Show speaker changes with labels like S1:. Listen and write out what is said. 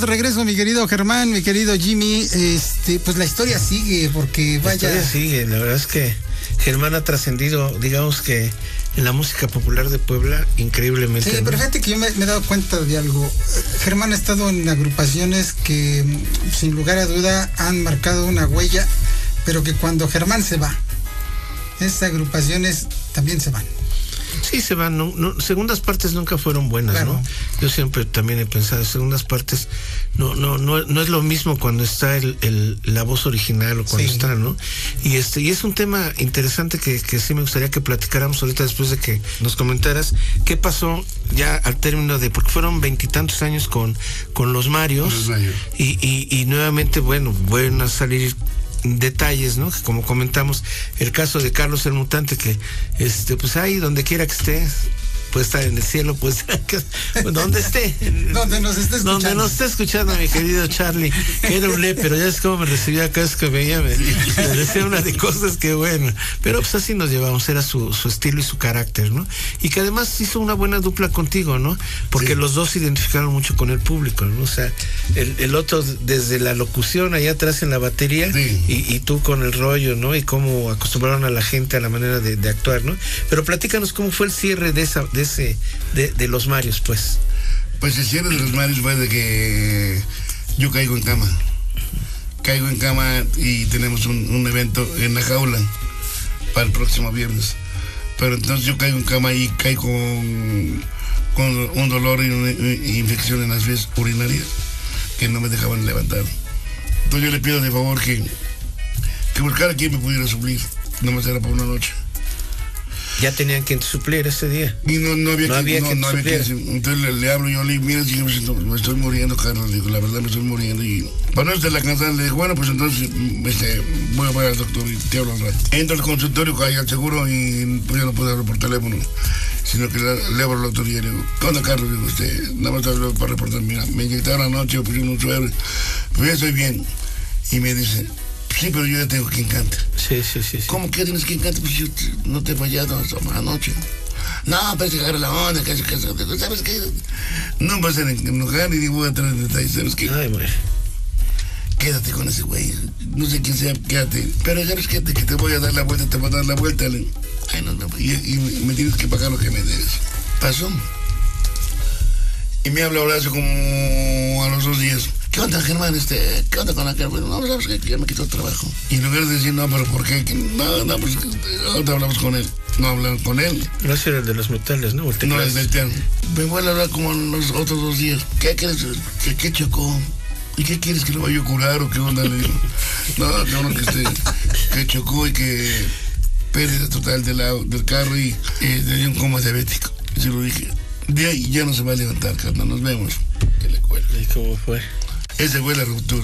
S1: de regreso, mi querido Germán, mi querido Jimmy. Pues la historia sigue, porque vaya.
S2: La historia sigue, la verdad es que Germán ha trascendido, digamos que en la música popular de Puebla, increíblemente.
S1: Sí, pero fíjate que yo me he dado cuenta de algo. Germán ha estado en agrupaciones que, sin lugar a duda, han marcado una huella, pero que cuando Germán se va, esas agrupaciones también se van.
S2: Sí, se van, segundas partes nunca fueron buenas, claro. ¿No? Yo siempre también he pensado, segundas partes no es lo mismo cuando está la voz original o cuando está, ¿no? Y es un tema interesante que sí me gustaría que platicáramos ahorita después de que nos comentaras qué pasó ya al término de, porque fueron 20 y tantos años con los Marios. Y nuevamente, bueno, vuelven a salir detalles, ¿no? Que como comentamos, el caso de Carlos el Mutante, que pues ahí donde quiera que esté, puede estar en el cielo, puede estar donde esté,
S1: donde nos esté escuchando.
S2: Donde nos esté escuchando, mi querido Charlie, que era un pero ya es como me recibía cada vez que veía, me decía una de cosas que bueno, pero pues así nos llevamos, era su estilo y su carácter, ¿no? Y que además hizo una buena dupla contigo, ¿no? Porque los dos se identificaron mucho con el público, ¿no? O sea, el otro desde la locución allá atrás en la batería, y tú con el rollo, ¿no? Y cómo acostumbraron a la gente a la manera de actuar, ¿no? Pero platícanos cómo fue el cierre de los Marios, pues.
S3: Pues el cierre de los Marios fue de que yo caigo en cama y tenemos un evento en La Jaula para el próximo viernes, pero entonces yo caigo en cama y caigo con un dolor y una infección en las vías urinarias que no me dejaban levantar. Entonces yo le pido de favor que buscara quien me pudiera suplir, no me será por una noche.
S2: Ya tenían quien suplir ese día.
S3: Y no había quien supliera. Entonces le hablo, yo le digo, mira, me estoy muriendo, Carlos, le digo, la verdad me estoy muriendo. Y para no estar la cansada, le digo, bueno, pues entonces voy a ver al doctor y te hablo al rato. Entro al consultorio, caí al seguro y pues ya no puedo hablar por teléfono, sino que le hablo al doctor y le digo, ¿qué onda, Carlos? Digo, nada más te hablo para reportar, mira, me inyectaron anoche, me pusieron un suero, pero ya estoy bien. Y me dice, sí, pero yo ya tengo quien cante.
S2: Sí.
S3: ¿Cómo que tienes quien cante? Pues yo no te he fallado anoche. No, pero se agarra la onda, ¿sabes qué? No vas a enojar ni voy a entrar en detalles, ¿sabes qué?
S2: Ay, güey.
S3: Quédate con ese güey, no sé quién sea, quédate. Pero sabes que te voy a dar la vuelta, te voy a dar la vuelta. Ay, no, y me tienes que pagar lo que me debes. Pasó. Y me habla ahora hace como a los 2 días. ¿Qué onda, Germán? ¿Qué onda con aquel? Bueno, no, sabes que ya me quitó el trabajo. Y en lugar de decir, no, pero ¿por qué? No, pues ahorita hablamos con él. No hablan con él.
S2: No es el de los metales, ¿no?
S3: No, es del piano. Me vuelve a hablar como los otros 2 días. ¿Qué quieres? ¿Qué chocó? ¿Y qué quieres, que lo vaya a curar o qué onda? Le digo, no, que chocó y que pérdida total del carro y tenía un coma diabético. Y se lo dije, de ahí ya no se va a levantar, carnal, nos vemos. Que le cuelgue.
S2: ¿Y cómo fue?
S3: Esa fue la ruptura.